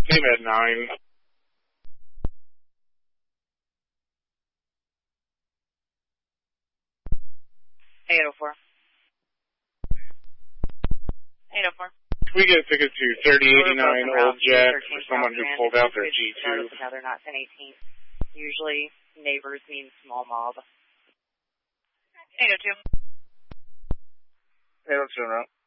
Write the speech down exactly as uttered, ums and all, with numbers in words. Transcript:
Same at nine. eight oh four. eight oh four. We get a ticket to thirty eighty-nine Old Jack for someone who pulled out their G two. Another not ten eighteen. Usually neighbors mean small mob. eight oh two. Hey, let's turn around.